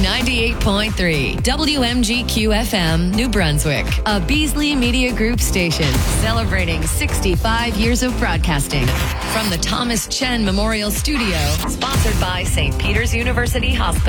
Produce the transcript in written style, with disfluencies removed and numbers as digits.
98.3 WMGQ FM, New Brunswick, a Beasley Media Group station celebrating 65 years of broadcasting. From the Thomas Chen Memorial Studio, sponsored by St. Peter's University Hospital.